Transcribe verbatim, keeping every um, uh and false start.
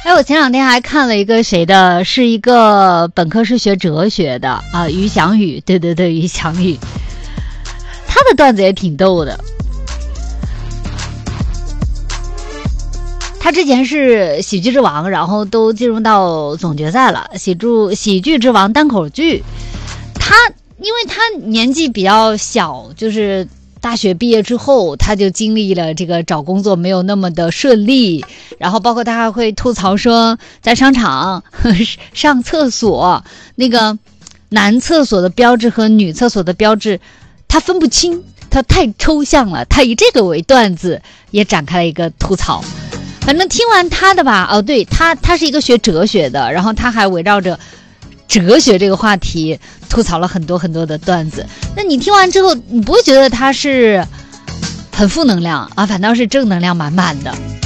哎，我前两天还看了一个谁的，是一个本科是学哲学的啊，于翔宇，对对对，于翔宇，他的段子也挺逗的。他之前是喜剧之王，然后都进入到总决赛了，喜剧喜剧之王单口剧。他因为他年纪比较小，就是大学毕业之后，他就经历了这个找工作没有那么的顺利，然后包括他还会吐槽说，在商场呵上厕所，那个男厕所的标志和女厕所的标志，他分不清，他太抽象了。他以这个为段子，也展开了一个吐槽。反正听完他的吧，哦，对，他他是一个学哲学的，然后他还围绕着哲学这个话题吐槽了很多很多的段子。那你听完之后，你不会觉得他是很负能量啊，反倒是正能量满满的。